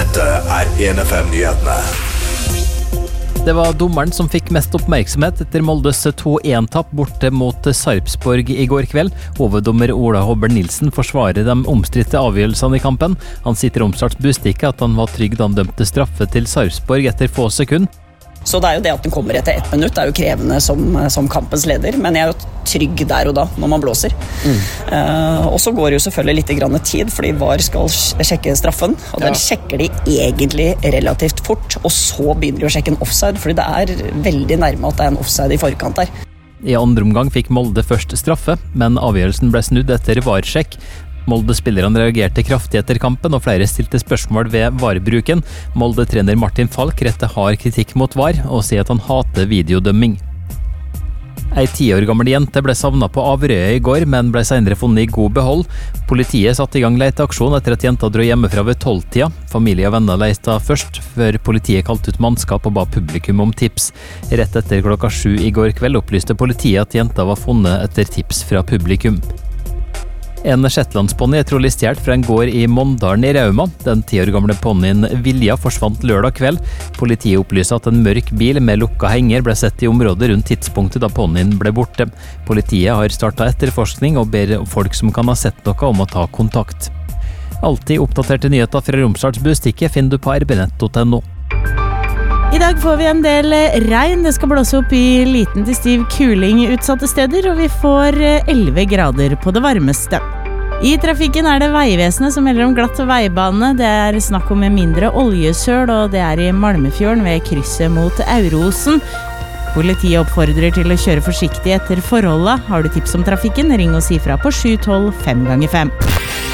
Dette 1FM-nyhetene. Det var dommeren som fikk mest oppmerksomhet etter Moldes 2-1-tapp borte mot Sarpsborg i går kveld. Hoveddommer Ola Håber Nilsen forsvarer de omstridte avgjørelsene i kampen. Han sier Romsdals Budstikke at han var trygg da han dømte straffe til Sarpsborg etter få sekunder. Så det jo det at den kommer etter 1 minutt, det jo krevende som kampens leder, men jeg jo trygg der og da, når man blåser. Og så går det jo selvfølgelig litt grann tid, fordi VAR skal sjekke straffen, og den sjekker de egentlig relativt fort, og så begynner de å sjekke en offside, fordi det veldig nærme at det en offside i forkant der. I andre omgang fikk Molde først straffe, men avgjørelsen ble snudd etter VAR-sjekk. Molde-spillerne reagerte kraftig etter kampen, og flere stilte spørsmål ved VAR-bruken. Molde-trener Martin Falk retter hard kritikk mot VAR, og sier at han hater videodømming. Ei 10 år gammel jente ble savnet på Averøya i går, men ble senere funnet i god behold. Politiet satte i gang leteaksjon etter at jenta dro hjemmefra ved 12-tida. Familie og venner leita først, før politiet kalte ut mannskap og ba publikum om tips. Rett etter 7:00 i går kveld opplyste politiet at jenta var funnet etter tips fra publikum. En shetlandsponni trolig stjålet fra en gård i Mondalen i Rauma. Den 10 år gamle ponnien Vilja forsvant lørdag kveld. Politiet opplyser at en mørk bil med lukka henger ble sett i området rundt tidspunktet da ponnien ble borte. Politiet har startet etterforskning og ber folk som kan ha sett noe om å ta kontakt. Alltid oppdaterte nyheter fra Romsdals Budstikke finner du på rbnett.no. I dag får vi en del regn. Det skal blåse opp i liten til stiv kuling utsatte steder, og vi får 11 grader på det varmeste. I trafikken det Veivesenet som melder om glatt veibane. Det snakk om mindre oljesøl, og det i Malmefjorden ved krysset mot Aurosen. Politiet oppfordrer til å kjøre forsiktig etter forholdet. Har du tips om trafikken, ring og si fra på 712 5x5.